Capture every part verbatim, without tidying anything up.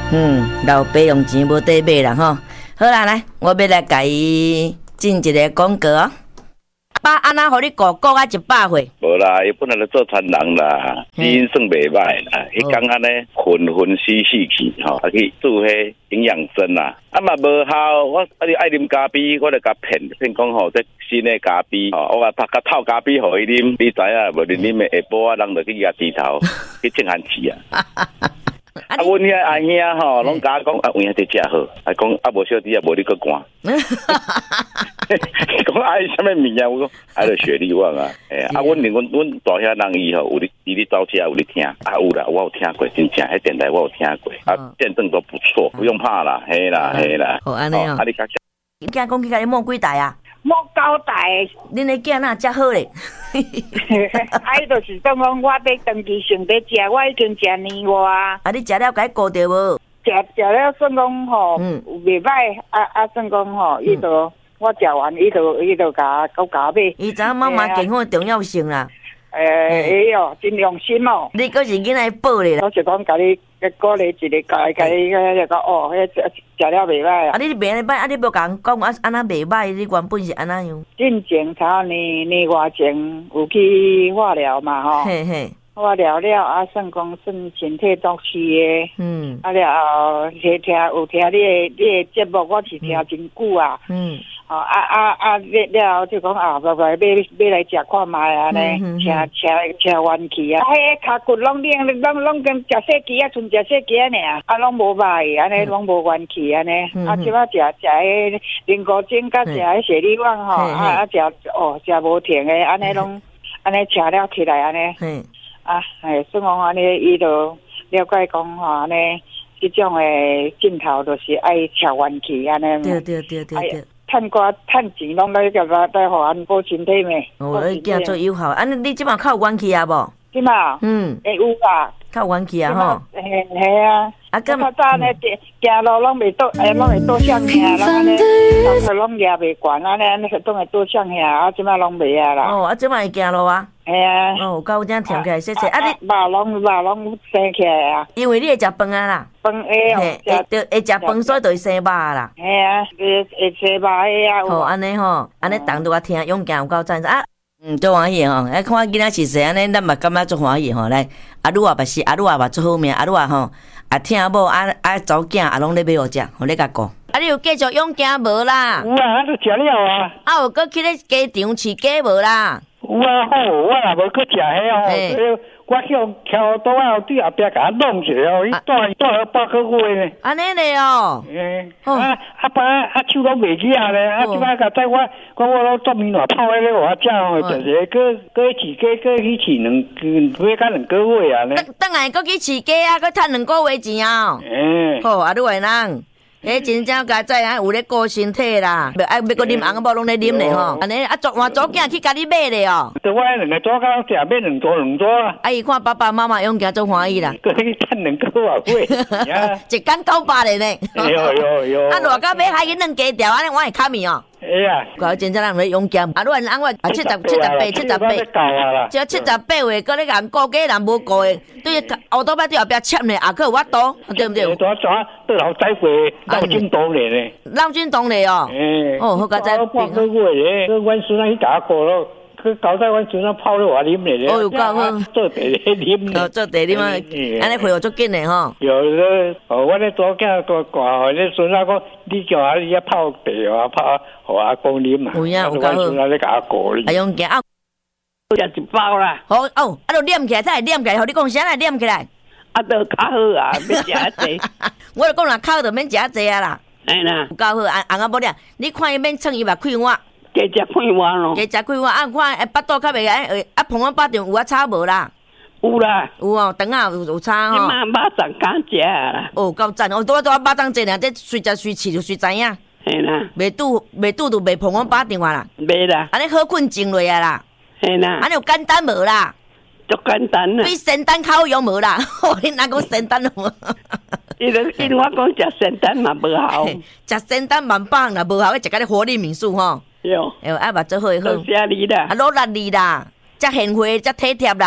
嗯，老爸用钱无得买啦吼。好啦，来，我要来甲伊进一个广告哦。爸，安那互你顾顾啊一百岁？ 无啦，伊本来就做传人啦，基因算袂歹啦。伊讲安尼混混死死去吼，啊去做迄营养针啦，啊嘛无效。我啊你爱啉咖啡，我就甲骗骗讲吼，这新的咖啡吼，我甲拍甲透咖啡互伊啉，你知影无？你啉的下晡啊，人就去甲低头去正寒气啊。啊，阮遐阿兄吼，拢甲我讲啊，有影伫遮好，啊讲啊无小弟啊，无你个寒。讲爱什么物件？我讲爱着雪莉旺啊，哎啊，阮连阮阮大遐人伊吼，有你伊咧走车有咧听，啊有啦，我有听过，真正迄电台我有听过，啊见证都不错，不用怕啦，嘿啦嘿啦。 好安尼哦。啊你讲，你囝讲去甲你摸几台啊？ 摸九台。 恁的囝哪遮好咧？ 啊，伊就是讲讲我要长期性在食，我已经食年外啊。 啊，你食了该顾着无？ 食食了算讲吼，袂歹，啊啊算讲吼，伊就我食完，伊就伊就甲甲甲买。 伊知影妈妈健康的重要性啦。 诶，哎哟，真用心哦！ 你搁是囡仔宝咧啦。 我是讲甲你鼓励一个，甲甲你个个哦，迄食食了袂歹啊！ 啊，你袂安尼歹，啊，你无甲人讲啊，安那袂歹，你原本是安那样。 进前头年年外前有去化疗嘛吼。 嘿嘿。 化疗了啊，算讲算身体足虚的。嗯。啊了后，听听有听你的你的节目，我是听真久啊。嗯。哦啊啊啊！了后就讲啊，来来买买来食看卖啊呢，吃吃吃元气啊！迄骹骨拢练，拢拢跟食细鸡啊，剩食细鸡尔，啊拢无歹，安尼拢无元气安尼。啊，即摆食食迄灵骨精，甲食迄雪莉旺吼，啊啊食哦食无停的，安尼拢安尼吃了起来安尼。嗯。啊，哎，算讲安尼，伊就了解讲吼安尼，即种的镜头就是爱吃元气安尼。 对对对对对。 趁瓜趁钱，拢来个来来互咱补身体咩？ 哦，你囝做有效，安尼你即马较有元气啊无？ 即马，嗯，会有啦， 较有元气啊吼。 嘿嘿啊，啊，咁较早呢，行路拢袂倒，诶，拢会倒向下，拢安尼，头壳拢压袂悬，安尼安尼个拢会倒向下，啊，即马拢袂啊啦。 哦，啊，即马会行路啊？系啊。哦，够正跳起来，谢谢。啊，你肉拢肉拢生起来啊？ 因为你会食饭啊啦。 饭会哦， 会就会食饭，所以就会生肉啦。 系啊，会会生肉个啊。 好，安尼吼，安尼当拄我听，勇敢有够赞啊！嗯，做欢喜吼，哎，看囡仔是细安尼，咱嘛感觉做欢喜吼。来，阿鲁啊，嘛是阿鲁啊，嘛做好命，阿鲁啊吼，啊听某啊啊走囝啊，拢咧买互食，互咧甲顾。啊，你有继续养鸡无啦？ 有啊，都食了啊。 啊，有搁去咧鸡场饲鸡无啦？ 有啊，好，我也无去食迄哦。我去桥倒啊，对后壁甲我弄一下哦，伊带带了八个月呢。 安尼咧哦。 诶，啊啊爸啊手拢袂起啊咧，啊即摆甲载我，我我拢做面话泡迄个我食哦，就是个个饲鸡个去饲两月甲两个月啊咧。 等等下搁去饲鸡啊，搁趁两个月钱啊。诶。好，啊，你话人。迄真正家在啊，有咧顾身体啦，要爱要搁啉红某拢咧啉咧吼，安尼啊，昨换左囝去甲你买咧哦。 对，我两个左囝食买两桌两桌啊。 啊，伊看爸爸妈妈用家做欢喜啦。 搁去趁两个月月， 一间九百咧呢。 有有有。 啊，偌到买海去嫩鸡条，安尼我会卡面哦。 哎呀， 我真正人咧用咸，啊，如果人我啊七十七十八七十八，只七十八岁，搁咧人顾鸡人无顾的，对乌多摆对后壁签咧，也可有法度，对不对？ 我怎对老仔会老金东咧呢？ 老金东咧哦。诶。哦，好佳哉。 半个月咧，个阮孙仔去打过咯。佢搞在阮孙仔泡咧我啉咧。 哦，有够好。 做茶咧啉。 哦，做茶啉啊，安尼会有足紧咧吼。 有咧，哦，我咧左囝大挂，咧孙仔讲，你叫阿你泡茶啊，泡互阿公啉啊。 有影，有够好。 孙仔咧甲我过咧。 啊，用行啊。 食一包啦。 好哦，啊，就念起来，才会念起来，互你讲啥来念起来。 啊，都较好啊，免食啊济。 我就讲啦，口就免食啊济啊啦。 哎啦， 有够好，红红啊无咧，你看伊免称伊嘛开碗。 加食开碗咯。 加食开碗，啊看诶巴肚较袂个，啊碰碗巴场有啊炒无啦？ 有啦， 有哦，肠啊有有炒吼。 你妈肉粽敢食啦？ 哦，够赞！哦，拄啊拄啊肉粽济俩，这随食随试就随知影。 系啦。袂拄袂拄就袂碰碗巴场啊啦。 袂啦。 安尼好困静落啊啦。 系啦。 安尼有简单无啦？ 足简单啦。 比仙丹烤用无啦？你哪讲仙丹无？ 伊就因我讲食仙丹嘛无效。 食仙丹万棒啦，无效，食甲你活力民宿吼。 哟。 哎，爱嘛做好诶好。 多谢你啦。 啊，努力你啦，遮贤惠，遮体贴啦。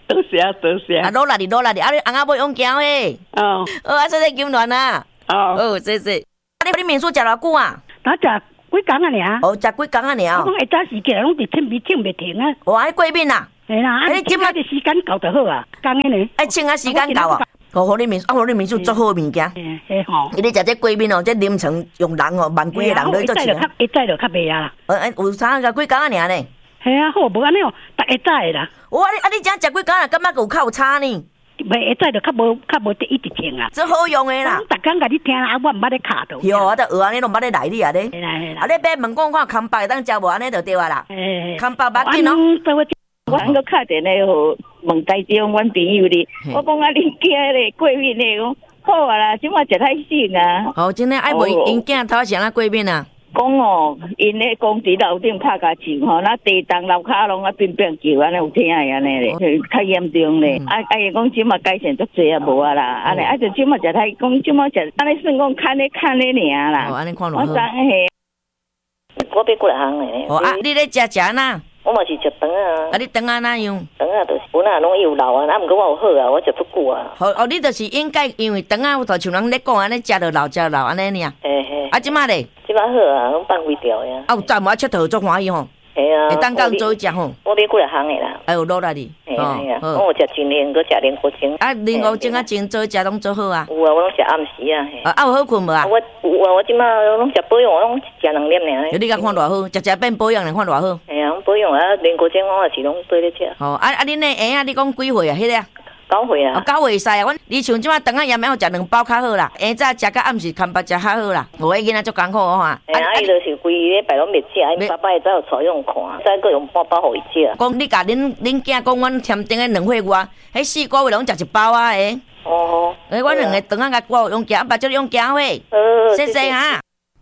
多谢多谢。 啊，攞啦啲攞啦啲，啊你翁仔妹用姜诶。 哦， 哦，啊，谢谢金銮啊。 哦， 哦，谢谢。啊，你你民宿食偌久啊？ 我食几工啊尔。 哦，食几工啊尔。 我讲下早时起来拢伫听咪听袂停啊。 哇，迄过敏啊？ 系啦，啊，你即摆嘅时间够就好啊，讲嘅呢。 哎，请啊时间够啊。好，好你民宿，啊，好你民宿做好物件。 嘿嘿吼。 伊咧食这过敏哦，这临床用人哦，万几个人都做起来。 一早就较袂啊啦。 呃，哎，有啥个几工啊尔呢？ 系啊，好无安尼哦，逐下早的啦。 哇，你啊你正食几工啊？感觉有较有差呢？ 袂下早就较无较无得一直听啊。 这好用的啦。 逐工甲你听啊，我毋捌咧卡到。 哟，我都学安尼，拢捌咧来你啊咧。 系啦系啦。 啊，你别问讲看康巴当食无安尼就对啊啦。 嘿。 康巴捌紧咯。 我刚刚打电话互问台中阮朋友哩，我讲啊，恁囝咧过敏咧，讲好啊啦，即马食太省啊。 哦，真诶，爱问因囝头先啊过敏啊。 讲哦，因咧讲伫楼顶拍甲树吼，那地动楼骹拢啊乒乒叫，安尼有听诶安尼咧，较严重咧。啊啊，伊讲即马改善足济啊，无啊啦，安尼啊就即马食太，讲即马食，安尼算讲看咧看咧尔啦。 哦，安尼看落好。我知嘿，我要过来行诶。 哦啊，你咧食食哪？ 我嘛是食肠啊。 啊，你肠啊哪样？ 肠啊，就是本来拢有老啊，啊，毋过我有好啊，我食足久啊。 好哦，你就是应该因为肠啊，有头像人咧讲安尼，食着老食老安尼尔。 嘿嘿。 啊，即马咧？ 即马好啊，拢放开掉呀。 啊，有赞无啊？佚佗足欢喜吼。 系啊。 会当讲做食吼。 我要过来行诶啦。 哎呦，落来哩。 系啊系啊。我有食青莲，搁食莲花清。 啊，莲花清啊，清做食拢做好啊。 有啊，我拢食暗时啊。 啊，啊有好困无啊？ 我有啊，我即马拢食保养，我拢食两粒尔。 你甲看偌好，食食变保养，你看偌好。 系啊，保养啊，莲花清我也是拢对咧食。 哦，啊啊，恁那鞋啊，你讲几岁啊？迄个啊？ 九岁啊。 哦，九岁使啊，阮你像即马肠啊盐要食两包较好啦，下早食到暗时看巴食较好啦。我迄囡仔足艰苦哦哈。 哎呀，伊就是规礼拜拢袂食，伊爸爸会早有带用看，再个用半包互伊食。 讲你甲恁恁囝讲，阮添订诶两岁外，迄四个月拢食一包啊诶。 哦。 诶，阮两个肠啊，甲我用行，目睭用行喂。 呃。 谢谢哈。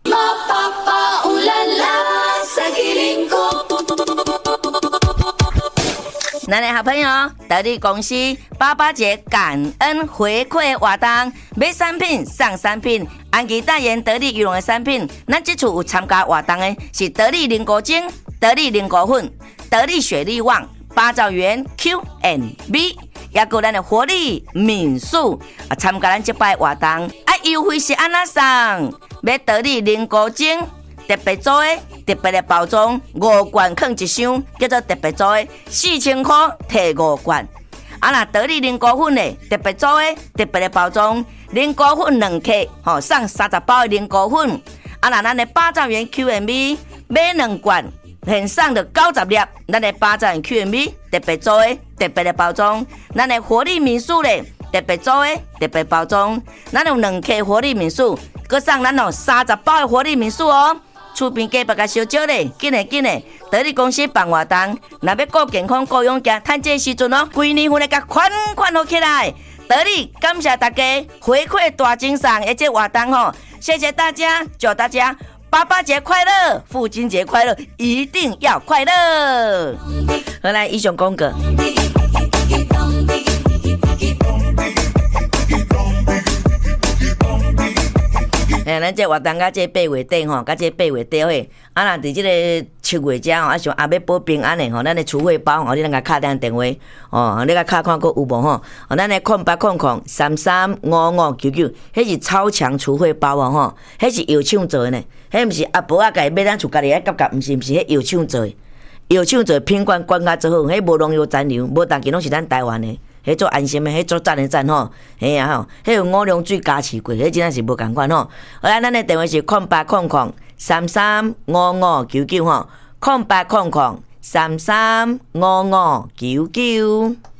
咱的好朋友得力公司八八节感恩回馈活动，买产品送产品，安吉代言得力羽绒的产品。咱这次有参加活动的是得力凝固精、得力凝固粉、得力雪力旺、八兆元 Q and B， 也有咱的活力民宿啊，参加咱这摆活动，啊优惠是安那送，买得力凝固精。特别做的特别的包装，五罐放一箱，叫做特别做的，四千块摕五罐。啊，那得力凝固粉的特别做的特别的包装，凝固粉两克，吼送三十包的凝固粉。啊，那咱的八兆元 Q and B 买两罐，现送着九十粒，咱的八兆元 Q and B 特别做的特别的包装，咱的活力民宿咧特别做的特别包装，咱有两克活力民宿，佮送咱哦三十包的活力民宿哦。厝边隔壁甲烧酒咧，紧诶紧诶！得力公司办活动，若要顾健康、顾养家，趁这时阵哦，规年份咧甲款款好起来。得力感谢大家回馈大精神的这活动吼，谢谢大家，祝大家爸爸节快乐，父亲节快乐，一定要快乐。好来，以上讲过。诶，咱这活动甲这八月底吼，甲这八月底嘿，啊，若伫即个七月遮吼，啊像阿要保平安的吼，咱的储汇包吼，你咱甲敲咱电话，哦，你甲敲看佫有无吼？哦，咱的空八空空三三五五九九，迄是超强储汇包哦吼，迄是药厂做的呢，迄毋是阿婆仔家买咱厝家己爱夹夹，毋是毋是，迄药厂做的，药厂做的品管管甲做好，迄无农药残留，无当今拢是咱台湾的。迄做安心的，迄做赞的赞吼，嘿啊吼，迄有五粮水加持过，迄真正是无共款吼。好啦，咱的电话是空八空空三三五五九九吼，空八空空三三五五九九。